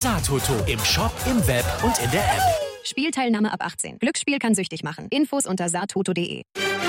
Satoto im Shop, im Web und in der App. Spielteilnahme ab 18. Glücksspiel kann süchtig machen. Infos unter satoto.de.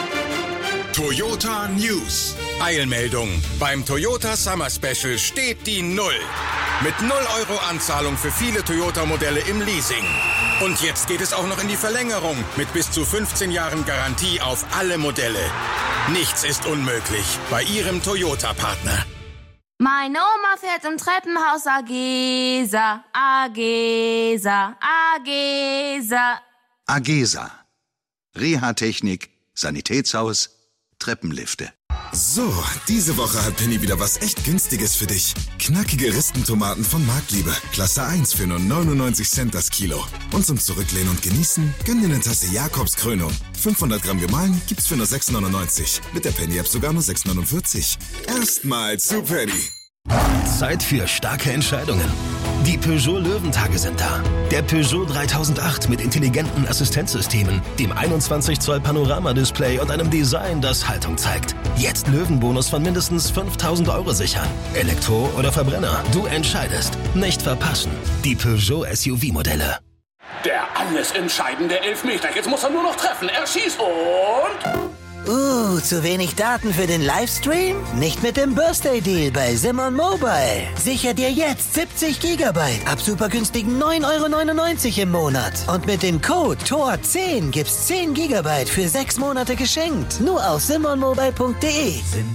Toyota News. Eilmeldung. Beim Toyota Summer Special steht die 0. Mit 0 € Anzahlung für viele Toyota-Modelle im Leasing. Und jetzt geht es auch noch in die Verlängerung mit bis zu 15 Jahren Garantie auf alle Modelle. Nichts ist unmöglich bei Ihrem Toyota-Partner. Meine Oma fährt im Treppenhaus Agesa, Agesa, Agesa. Agesa. Reha-Technik, Sanitätshaus, Treppenlifte. So, diese Woche hat Penny wieder was echt Günstiges für dich. Knackige Ristentomaten von Marktliebe. Klasse 1 für nur 99 Cent das Kilo. Und zum Zurücklehnen und Genießen, gönn dir eine Tasse Jakobskrönung. 500 Gramm gemahlen gibt's für nur 6,99. Mit der Penny-App sogar nur 6,49. Erstmal zu Penny. Zeit für starke Entscheidungen. Die Peugeot Löwentage sind da. Der Peugeot 3008 mit intelligenten Assistenzsystemen, dem 21 Zoll Panoramadisplay und einem Design, das Haltung zeigt. Jetzt Löwenbonus von mindestens 5.000 € sichern. Elektro oder Verbrenner, du entscheidest. Nicht verpassen. Die Peugeot SUV-Modelle. Der alles entscheidende Elfmeter. Jetzt muss er nur noch treffen. Er schießt und... zu wenig Daten für den Livestream? Nicht mit dem Birthday Deal bei Simon Mobile. Sicher dir jetzt 70 GB ab super günstigen 9,99 € im Monat. Und mit dem Code TOR10 gibt's 10 GB für 6 Monate geschenkt. Nur auf simonmobile.de.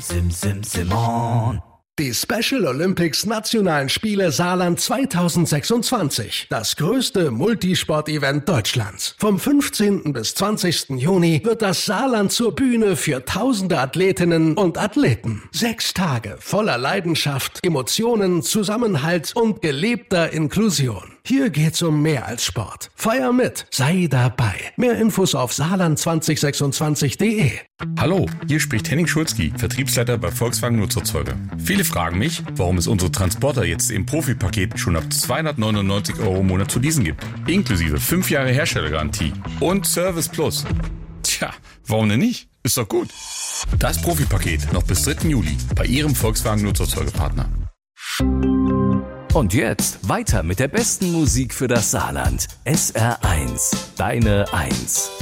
Simon. Die Special Olympics Nationalen Spiele Saarland 2026. Das größte Multisport-Event Deutschlands. Vom 15. bis 20. Juni wird das Saarland zur Bühne für tausende Athletinnen und Athleten. 6 Tage voller Leidenschaft, Emotionen, Zusammenhalt und gelebter Inklusion. Hier geht's um mehr als Sport. Feier mit, sei dabei. Mehr Infos auf saarland2026.de. Hallo, hier spricht Henning Schulzki, Vertriebsleiter bei Volkswagen Nutzerzeuger. Viele fragen mich, warum es unsere Transporter jetzt im Profipaket schon ab 299 € im Monat zu leasen gibt. Inklusive 5 Jahre Herstellergarantie und Service Plus. Tja, warum denn nicht? Ist doch gut. Das Profipaket noch bis 3. Juli bei Ihrem Volkswagen Nutzerzeugerpartner. Und jetzt weiter mit der besten Musik für das Saarland. SR1, deine 1.